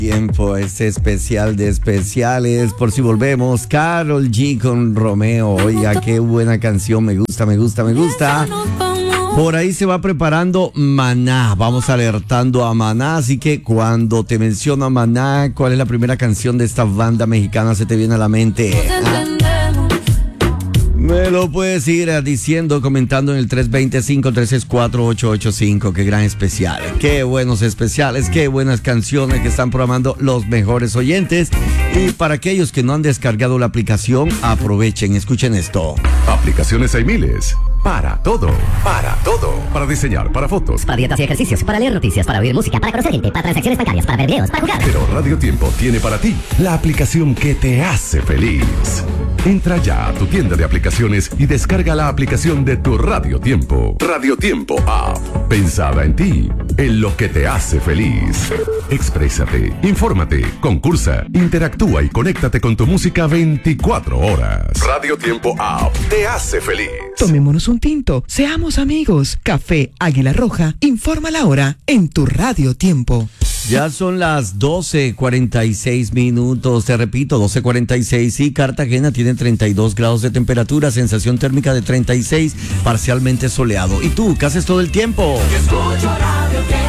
Tiempo, este especial de especiales, por si volvemos, Karol G con Romeo. Oiga, qué buena canción, me gusta. Por ahí se va preparando Maná, vamos alertando a Maná, así que cuando te menciono a Maná, ¿cuál es la primera canción de esta banda mexicana? Se te viene a la mente. Me lo puedes ir diciendo, comentando en el 325-364-885. Qué gran especial, qué buenos especiales, qué buenas canciones que están programando los mejores oyentes. Y para aquellos que no han descargado la aplicación, aprovechen, escuchen esto. Aplicaciones hay miles. Para todo. Para diseñar, para fotos, para dietas y ejercicios, para leer noticias, para oír música, para conocer gente, para transacciones bancarias, para ver videos, para jugar. Pero Radio Tiempo tiene para ti la aplicación que te hace feliz. Entra ya a tu tienda de aplicaciones y descarga la aplicación de tu Radio Tiempo. Radio Tiempo App. Pensada en ti, en lo que te hace feliz. Exprésate, infórmate, concursa, interactúa y conéctate con tu música 24 horas. Radio Tiempo App te hace feliz. Tomémonos un tinto, seamos amigos. Café Águila Roja informa la hora en tu Radio Tiempo. Ya son las 12:46. Te repito, 12:46. Y Cartagena tiene 32 grados de temperatura, sensación térmica de 36, parcialmente soleado. ¿Y tú, qué haces todo el tiempo? Escucho Radio Tiempo.